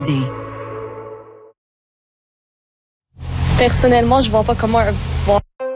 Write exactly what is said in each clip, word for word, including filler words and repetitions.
Personnellement, je vois pas comment un voile...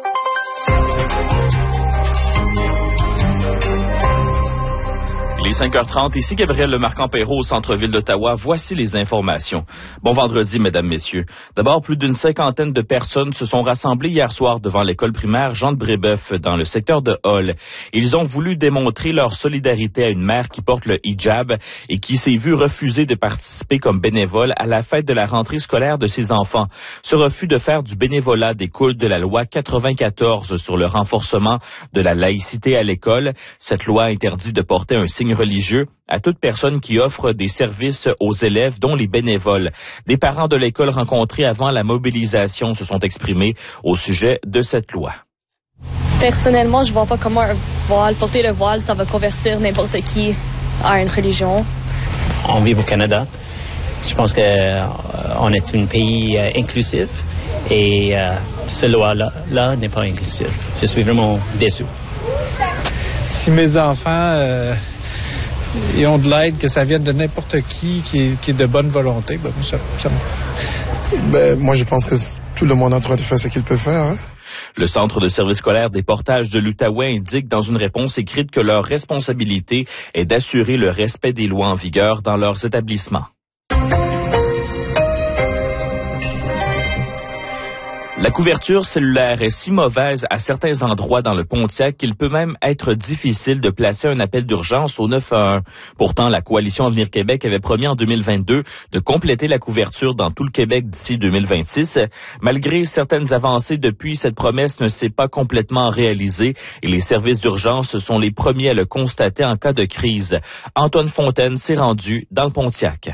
Il est cinq heures trente, ici Gabriel Lemarquand-Perrault au centre-ville d'Ottawa. Voici les informations. Bon vendredi, mesdames, messieurs. D'abord, plus d'une cinquantaine de personnes se sont rassemblées hier soir devant l'école primaire Jean de Brébeuf dans le secteur de Hull. Ils ont voulu démontrer leur solidarité à une mère qui porte le hijab et qui s'est vue refuser de participer comme bénévole à la fête de la rentrée scolaire de ses enfants. Ce refus de faire du bénévolat découle de la loi quatre-vingt-quatorze sur le renforcement de la laïcité à l'école. Cette loi interdit de porter un signe religieux à toute personne qui offre des services aux élèves, dont les bénévoles. Des parents de l'école rencontrés avant la mobilisation se sont exprimés au sujet de cette loi. Personnellement, je vois pas comment un voile, porter le voile, ça va convertir n'importe qui à une religion. On vit au Canada. Je pense que euh, on est un pays euh, inclusif et euh, ce loi-là là, n'est pas inclusif. Je suis vraiment déçu. Si mes enfants euh, ils ont de l'aide, que ça vienne de n'importe qui, qui est, qui est de bonne volonté, ben, ça, ça... Ben, moi, je pense que tout le monde a le droit de faire ce qu'il peut faire. Hein? Le Centre de service scolaire des portages de l'Outaouais indique dans une réponse écrite que leur responsabilité est d'assurer le respect des lois en vigueur dans leurs établissements. La couverture cellulaire est si mauvaise à certains endroits dans le Pontiac qu'il peut même être difficile de placer un appel d'urgence au neuf un un. Pourtant, la Coalition Avenir Québec avait promis en deux mille vingt-deux de compléter la couverture dans tout le Québec d'ici deux mille vingt-six. Malgré certaines avancées depuis, cette promesse ne s'est pas complètement réalisée et les services d'urgence sont les premiers à le constater en cas de crise. Antoine Fontaine s'est rendu dans le Pontiac.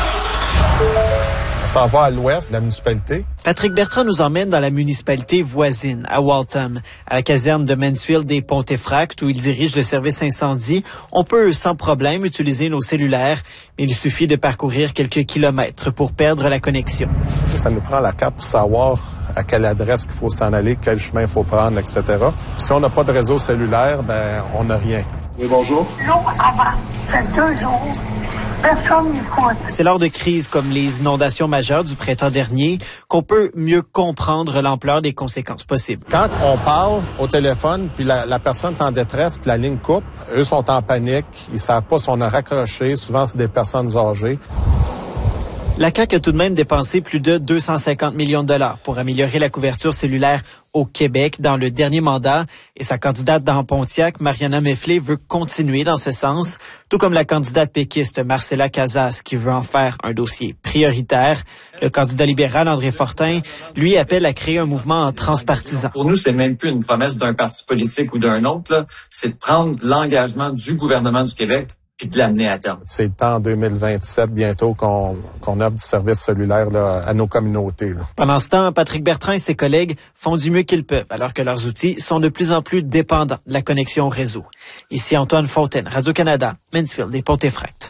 On s'en va à l'ouest de la municipalité. Patrick Bertrand nous emmène dans la municipalité voisine, à Waltham, à la caserne de Mansfield des Pontefract, où il dirige le service incendie. On peut sans problème utiliser nos cellulaires, mais il suffit de parcourir quelques kilomètres pour perdre la connexion. Ça nous prend la carte pour savoir à quelle adresse qu'il faut s'en aller, quel chemin il faut prendre, et cetera. Puis si on n'a pas de réseau cellulaire, ben on n'a rien. Oui, bonjour. L'eau avant, c'est deux jours. C'est lors de crises comme les inondations majeures du printemps dernier qu'on peut mieux comprendre l'ampleur des conséquences possibles. Quand on parle au téléphone, puis la, la personne est en détresse, puis la ligne coupe, eux sont en panique, ils savent pas si on a raccroché, souvent c'est des personnes âgées. La C A Q a tout de même dépensé plus de deux cent cinquante millions de dollars pour améliorer la couverture cellulaire au Québec dans le dernier mandat et sa candidate dans Pontiac, Mariana Mefflé, veut continuer dans ce sens, tout comme la candidate péquiste Marcella Casas qui veut en faire un dossier prioritaire. Le candidat libéral André Fortin, lui, appelle à créer un mouvement transpartisan. Pour nous, c'est même plus une promesse d'un parti politique ou d'un autre, là. C'est de prendre l'engagement du gouvernement du Québec puis de l'amener à terme. C'est le temps en deux mille vingt-sept bientôt qu'on, qu'on offre du service cellulaire là, à nos communautés. Là. Pendant ce temps, Patrick Bertrand et ses collègues font du mieux qu'ils peuvent, alors que leurs outils sont de plus en plus dépendants de la connexion au réseau. Ici Antoine Fontaine, Radio-Canada, Mansfield et Pontefract.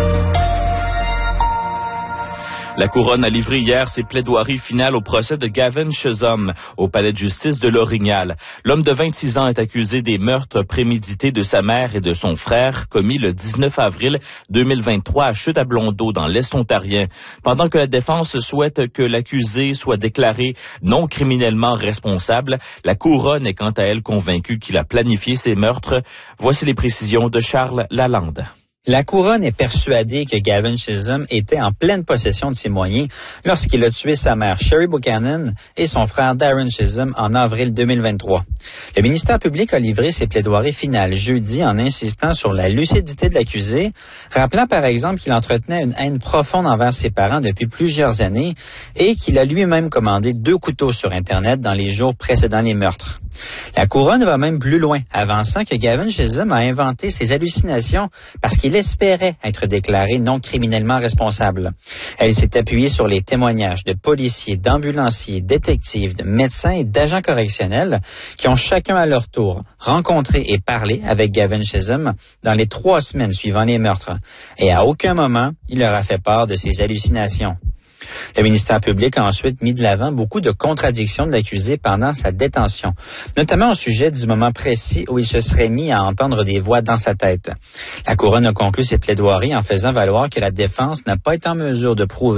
La Couronne a livré hier ses plaidoiries finales au procès de Gavin Chisholm au palais de justice de l'Orignal. L'homme de vingt-six ans est accusé des meurtres prémédités de sa mère et de son frère commis le dix-neuf avril deux mille vingt-trois à Chute-à-Blondeau dans l'Est ontarien. Pendant que la défense souhaite que l'accusé soit déclaré non criminellement responsable, la Couronne est quant à elle convaincue qu'il a planifié ces meurtres. Voici les précisions de Charles Lalande. La Couronne est persuadée que Gavin Chisholm était en pleine possession de ses moyens lorsqu'il a tué sa mère Sherry Buchanan et son frère Darren Chisholm en avril deux mille vingt-trois. Le ministère public a livré ses plaidoiries finales jeudi en insistant sur la lucidité de l'accusé, rappelant par exemple qu'il entretenait une haine profonde envers ses parents depuis plusieurs années et qu'il a lui-même commandé deux couteaux sur Internet dans les jours précédant les meurtres. La Couronne va même plus loin, avançant que Gavin Chisholm a inventé ses hallucinations parce qu'il espérait être déclaré non criminellement responsable. Elle s'est appuyée sur les témoignages de policiers, d'ambulanciers, détectives, de médecins et d'agents correctionnels qui ont chacun à leur tour rencontré et parlé avec Gavin Chisholm dans les trois semaines suivant les meurtres. Et à aucun moment, il leur a fait part de ses hallucinations. Le ministère public a ensuite mis de l'avant beaucoup de contradictions de l'accusé pendant sa détention, notamment au sujet du moment précis où il se serait mis à entendre des voix dans sa tête. La Couronne a conclu ses plaidoiries en faisant valoir que la défense n'a pas été en mesure de prouver